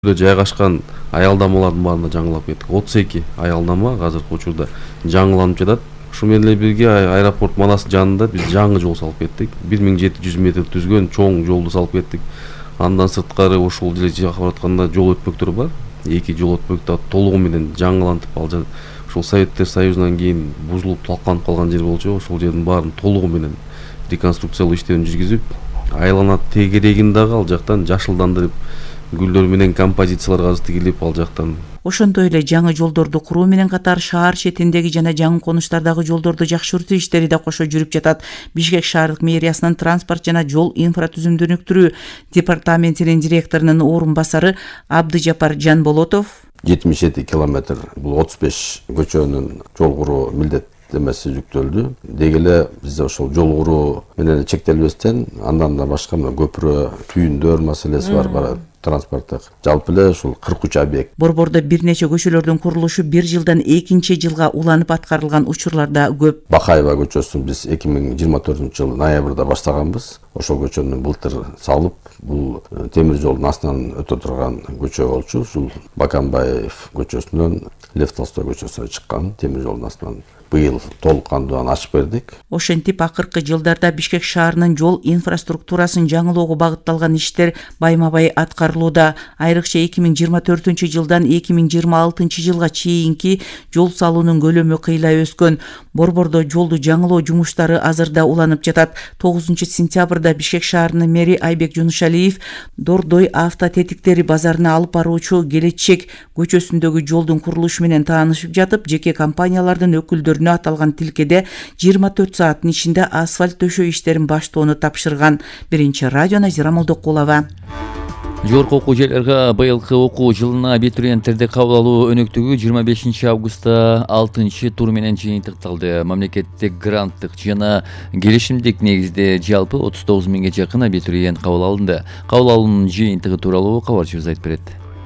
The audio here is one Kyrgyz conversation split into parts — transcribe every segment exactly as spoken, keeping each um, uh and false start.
жайгашкан аялдамалардын баарында жаңылап кеттик. отуз эки аялдама азыркы учурда жаңыланып жатат. Ушу менен эле бирге аэропорт Манас жанында биз жаңы жол салып кеттик. бир миң жети жүз метр түзгөн чоң жолду салып кеттик. Андан сырткары ушул жерде жакып баратканда жол өтмөктөр бар. Эки жол өтмөктөр толугу менен жаңылантып алып ушул Советтер Союзунан кийин бузулуп талканып калган жер болчу. Ошол жердин баарын толугу менен реконструкциялоо иштерин жүргүзүп, айлана тегерегин дагы ал жактан жашылдандырып, гүлдөр менен композициялар азыр тигилип ал жактан. Ошондой эле жаңы жолдорду куруу менен катар шаар четиндеги жана жаңы конуштардагы жолдорду жакшыртуу иштери да кошо жүрүп жатат. Бишкек шаардык мэриясынын транспорт жана жол инфратүзүмдүнүктүрүү департаментинин директорунун орун басары Абдыжапар Жанболотов жетимиш жети километр бул отуз беш көчөнүн жол куруу милдеттемеси жүктөлдү. Деги эле бизде ошол жол куруу менен чектелбестен андан да башка көпүрө, түйүндөр маселеси бар бар. Транспорттук жалпы эле ушул кырк үч объект. Борбордо бир нече көчөлөрдүн курулушу бир жылдан экинчи жылга уланып аткарылган учурлар да көп. Бакаева көчөсүн биз эки миң жыйырма төртүнчү жылы ноябрда баштаганбыз. Ошол көчөнү былтыр салып, бул темир жолдун астынан өтө турган көчө болчу. Ушул Баканбаев көчөсүнөн Лев Толстой көчөсүнө чыккан темир жолдун астынан быйыл толук кандуу ачып бердик. Ошентип акыркы жылдарда Бишкек шаарынын жол инфраструктурасын жаңылоого багытталган иштер байма-бай аткарылууда. Айрыкча эки миң жыйырма төртүнчү жылдан эки миң жыйырма алтынчы жылга чейинки жол салуунун көлөмү кыйла өскөн. Борбордо жолду жаңылоо жумуштары азырда уланып жатат. тогузунчу сентябрда Бишкек шаарынын мэри Айбек Жунушалиев Дордой автотетиктери базарына алып баруучу Келечек көчөсүндөгү жолдун курулушу менен таанышып жатып, жеке компаниялардын өкүлдөрүнө аталган тилкеде жыйырма төрт сааттын ичинде асфальт төшөө иштерин баштоону тапшырган. Биринчи радио Назира Молдокулова. Жогорку окуу жайларга быйылкы окуу жылына абитуриенттерди кабыл алуу өнөктүгү жыйырма бешинчи августта алтынчы тур менен жыйынтыкталды. Мамлекеттик гранттык жана келишимдик негизде жалпы отуз тогуз миңге жакын абитуриент кабыл алынды. Кабыл алуунун жыйынтыгы тууралуу кабарчыбыз айтып берет.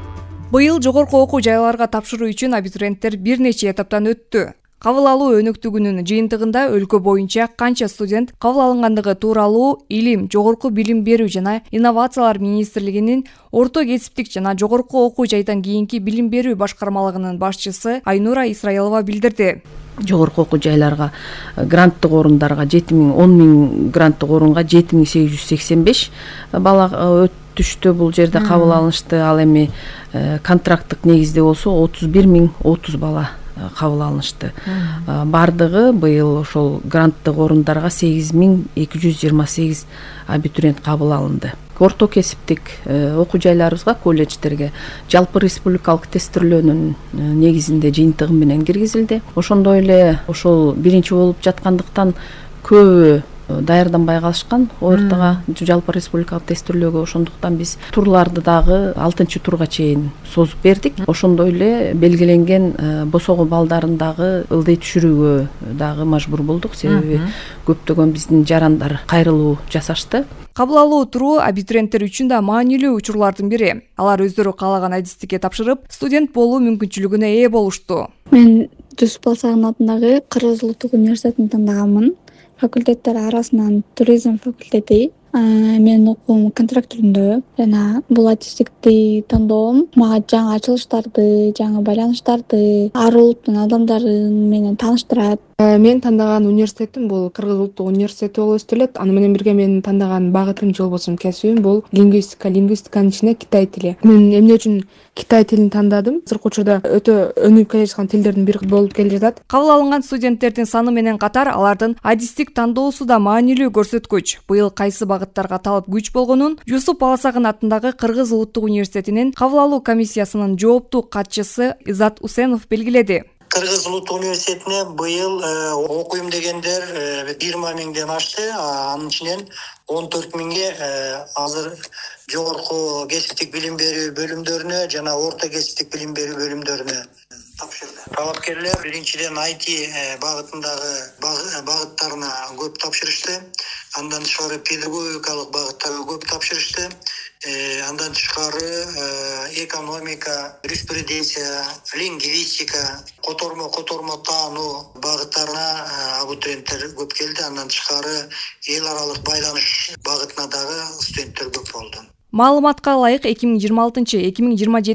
Быйыл жогорку окуу жайларга тапшыруу үчүн абитуриенттер бир нече этаптан өттү. Кабыл алуу өнөктүгүнүн жыйынтыгында өлкө боюнча канча студент кабыл алынгандыгы тууралуу Илим, жогорку билим берүү жана инновациялар министрлигинин орто кесиптик жана жогорку окуу жайдан кийинки билим берүү башкармалыгынын башчысы Айнура Исраилова билдирди. Жогорку окуу жайларга гранттык орундарга жети миң он миң гранттык орунга жети миң сегиз жүз сексен беш бала өтүштү. Бул жерде кабыл алынышты. Ал эми контракттык негизде болсо отуз бир миң отуз бала кабыл алынышты. Бардыгы быйыл ошол гранттык орундарга сегиз миң эки жүз жыйырма сегиз абитуриент кабыл алынды. Орто кесиптик окуу жайларыбызга, колледждерге жалпы республикалык тестирлөөнүн негизинде жыйынтыгы менен киргизилди. Ошондой эле ошол биринчи болуп жаткандыктан көбү даярданбай калышкан ортого жалпы республикалык тестирлөөгө. Ошондуктан биз турларды дагы алтынчы турга чейин созуп бердик. Ошондой эле белгиленген босого балдарын дагы ылдый түшүрүүгө дагы мажбур болдук. Себеби көптөгөн биздин жарандар кайрылуу жасашты. Кабыл алуу туру абитуриенттер үчүн да маанилүү учурлардын бири. Алар өздөрү каалаган адистикке тапшырып, студент болуу мүмкүнчүлүгүнө ээ болушту. Мен Жусуп Балсагын атындагы Кыргыз улуттук университетин тандаганмын. Факультеттер арасынан туризм факультети. Менин окуум контракт түрүндө жана бул адистикти тандоом мага жаңы ачылыштарды, жаңы байланыштарды, ар улуттун адамдары менен тааныштырат. Мен тандаган университетим бул Кыргыз улуттук университети болуп өстүлөт. Аны менен бирге менин тандаган багытым же болбосо кесибим бул лингвистика. Лингвистиканын ичинде Китай тили. Мен эмне үчүн Китай тилин тандадым? Азыркы учурда өтө өнүгүп келе жаткан тилдердин бири болуп келе жатат. Кабыл алынган студенттердин саны менен катар алардын адистик тандоосу да маанилүү көрсөткүч. Быйыл кайсы багыттарга талап күч болгонун Жусуп Балсагын атындагы Кыргыз улуттук университетинин кабыл алуу комиссиясынын жооптуу катчысы Изат Усенов белгиледи. Кыргыз улуттук университетине быйыл окуйм дегендер жыйырма миңден ашты. Анын ичинен он төрт миңге азыр жогорку кесиптик билим берүү бөлүмдөрүнө жана орто кесиптик билим берүү бөлүмдөрүнө тапшырды. Талапкерлер биринчиден ай ти багытындагы багыттарына көп тапшырышты. Андан тышкары педагогикалык багыттарга көп тапшырышты. Андан тышкары экономика, юриспруденция, лингвистика, котормо котормо таануу багыттарына абитуриенттер көп келди. Андан тышкары эл аралык байланыш багытына дагы студенттер көп болду. Маалыматка ылайык эки миң жыйырма алтынчы эки миң жыйырма